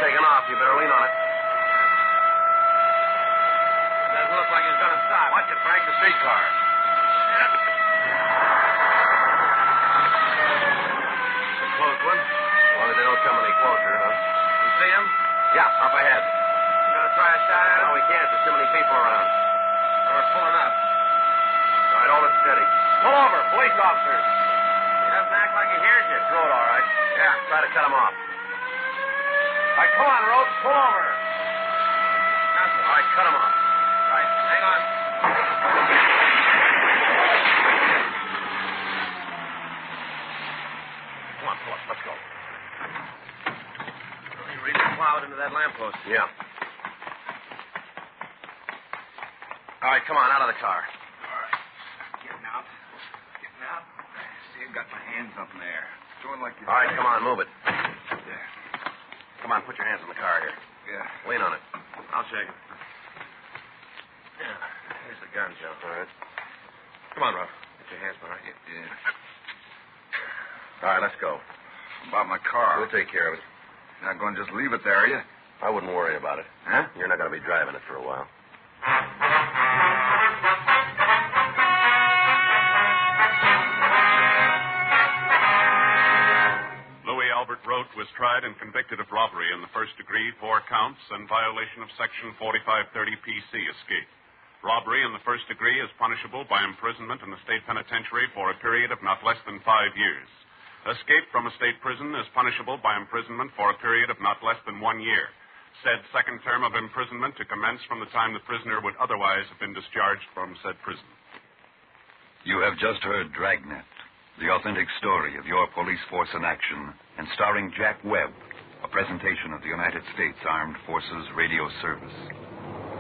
taking off. You better lean on it. Doesn't look like he's going to stop. Watch it, Frank. The streetcar. It's a close one. As long as they don't come any closer, huh? You see him? Yeah, up ahead. You going to try a shot at him? No, we can't. There's too many people around. We're pulling up. All right, hold it steady. Pull over, police officers. He doesn't act like he hears you. Throw it all right. Yeah. Try to cut him off. All right, come on, Rhodes. Pull over. Cancel. All right, cut him off. Right, hang on. Come on, pull up. Let's go. He really plowed into that lamppost. Yeah. All right, come on, out of the car. All right. Getting out. Getting out. See, I've got my hands up in the air. Doing like you All right, come on, move it. There. Come on, put your hands in the car here. Yeah. Lean on it. I'll shake him. Yeah. Here's the gun, Joe. All right. Come on, Ruff. Get your hands behind you. Yeah. All right, let's go. About my car. We'll take care of it. You're not going to just leave it there, are you? I wouldn't worry about it. Huh? You're not going to be driving it for a while. Louis Albert Rote was tried and convicted of robbery in the first degree, 4 counts, and violation of Section 4530 PC escape. Robbery in the first degree is punishable by imprisonment in the state penitentiary for a period of not less than 5 years. Escape from a state prison is punishable by imprisonment for a period of not less than 1 year. Said second term of imprisonment to commence from the time the prisoner would otherwise have been discharged from said prison. You have just heard Dragnet, the authentic story of your police force in action, and starring Jack Webb, a presentation of the United States Armed Forces Radio Service.